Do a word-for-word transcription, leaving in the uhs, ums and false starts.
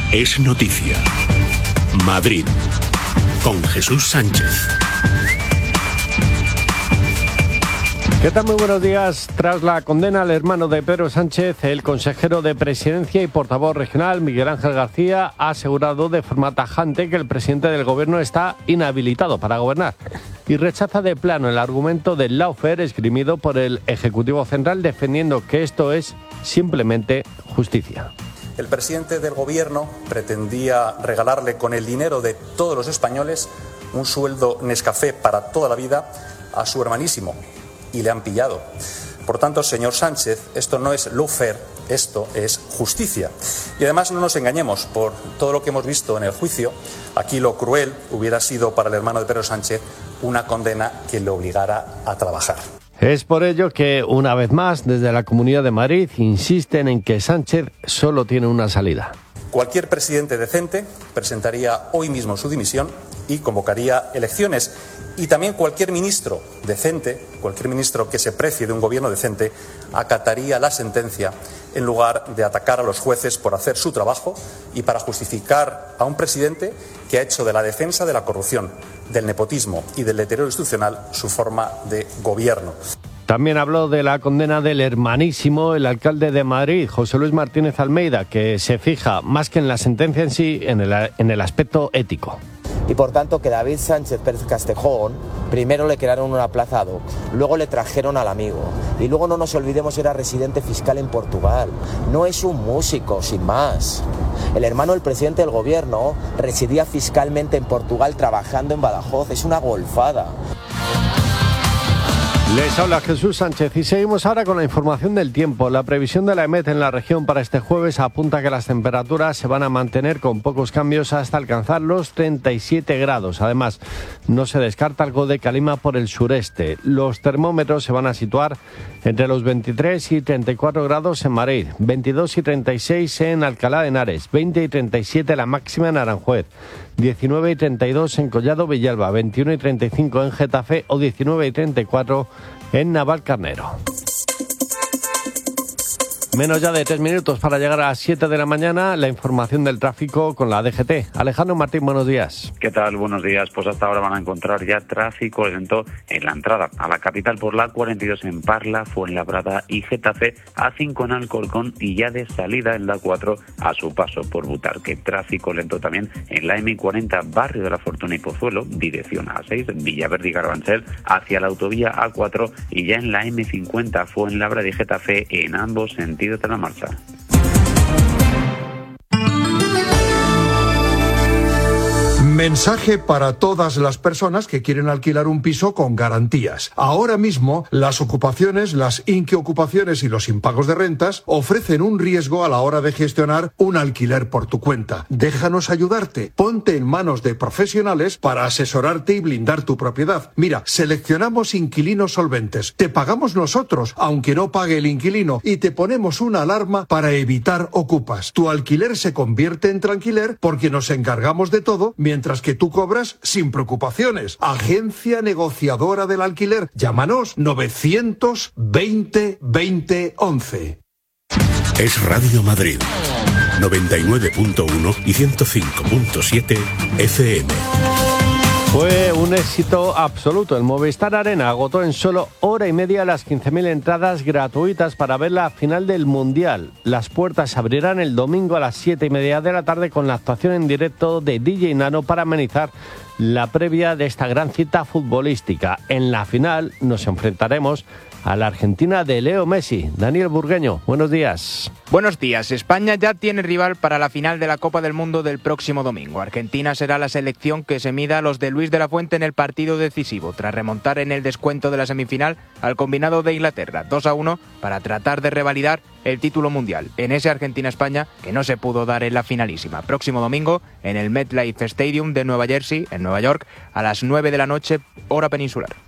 Es noticia. Madrid, con Jesús Sánchez. ¿Qué tal? Muy buenos días. Tras la condena al hermano de Pedro Sánchez, el consejero de Presidencia y portavoz regional, Miguel Ángel García, ha asegurado de forma tajante que el presidente del gobierno está inhabilitado para gobernar y rechaza de plano el argumento del lawfare esgrimido por el Ejecutivo Central, defendiendo que esto es simplemente justicia. El presidente del gobierno pretendía regalarle con el dinero de todos los españoles un sueldo Nescafé para toda la vida a su hermanísimo. Y le han pillado. Por tanto, señor Sánchez, esto no es lawfare, esto es justicia. Y además no nos engañemos, por todo lo que hemos visto en el juicio, aquí lo cruel hubiera sido para el hermano de Pedro Sánchez una condena que le obligara a trabajar. Es por ello que, una vez más, desde la Comunidad de Madrid insisten en que Sánchez solo tiene una salida. Cualquier presidente decente presentaría hoy mismo su dimisión y convocaría elecciones. Y también cualquier ministro decente, cualquier ministro que se precie de un gobierno decente, acataría la sentencia en lugar de atacar a los jueces por hacer su trabajo y para justificar a un presidente que ha hecho de la defensa de la corrupción, del nepotismo y del deterioro institucional su forma de gobierno. También habló de la condena del hermanísimo, el alcalde de Madrid, José Luis Martínez Almeida, que se fija más que en la sentencia en sí, en el, en el aspecto ético. Y por tanto que David Sánchez Pérez Castejón primero le crearon un aplazado, luego le trajeron al amigo y luego no nos olvidemos era residente fiscal en Portugal. No es un músico, sin más. El hermano del presidente del gobierno residía fiscalmente en Portugal trabajando en Badajoz. Es una golfada. Les habla Jesús Sánchez y seguimos ahora con la información del tiempo. La previsión de la EMET en la región para este jueves apunta que las temperaturas se van a mantener con pocos cambios hasta alcanzar los treinta y siete grados. Además, no se descarta algo de calima por el sureste. Los termómetros se van a situar entre los veintitrés y treinta y cuatro grados en Madrid, veintidós y treinta y seis en Alcalá de Henares, veinte y treinta y siete la máxima en Aranjuez, diecinueve y treinta y dos en Collado Villalba, veintiuno y treinta y cinco en Getafe o diecinueve y treinta y cuatro en Navalcarnero. Menos ya de tres minutos para llegar a las siete de la mañana, la información del tráfico con la D G T. Alejandro Martín, buenos días. ¿Qué tal? Buenos días. Pues hasta ahora van a encontrar ya tráfico lento en la entrada a la capital por la cuarenta y dos en Parla, Fuenlabrada y Getafe, A cinco en Alcorcón y ya de salida en la cuatro a su paso por Butarque. Tráfico lento también en la eme cuarenta, Barrio de la Fortuna y Pozuelo, dirección A seis, Villaverde y Carabanchel, hacia la autovía A cuatro y ya en la eme cincuenta, Fuenlabrada y Getafe en ambos sentidos de la marcha. Mensaje para todas las personas que quieren alquilar un piso con garantías. Ahora mismo, las ocupaciones, las inquiocupaciones y los impagos de rentas ofrecen un riesgo a la hora de gestionar un alquiler por tu cuenta. Déjanos ayudarte. Ponte en manos de profesionales para asesorarte y blindar tu propiedad. Mira, seleccionamos inquilinos solventes. Te pagamos nosotros, aunque no pague el inquilino, y te ponemos una alarma para evitar ocupas. Tu alquiler se convierte en tranquiler porque nos encargamos de todo mientras Mientras que tú cobras sin preocupaciones. Agencia negociadora del alquiler. Llámanos novecientos veinte veinte once. Es Radio Madrid, noventa y nueve punto uno y ciento cinco punto siete F M. Fue un éxito absoluto. El Movistar Arena agotó en solo hora y media las quince mil entradas gratuitas para ver la final del Mundial. Las puertas se abrirán el domingo a las siete y media de la tarde con la actuación en directo de D J Nano para amenizar la previa de esta gran cita futbolística. En la final nos enfrentaremos a la Argentina de Leo Messi. Daniel Burgueño, buenos días. Buenos días. España ya tiene rival para la final de la Copa del Mundo del próximo domingo. Argentina será la selección que se mida a los de Luis de la Fuente en el partido decisivo, tras remontar en el descuento de la semifinal al combinado de Inglaterra, dos a uno, para tratar de revalidar el título mundial en ese Argentina-España que no se pudo dar en la finalísima. Próximo domingo en el MetLife Stadium de Nueva Jersey, en Nueva York, a las nueve de la noche, hora peninsular.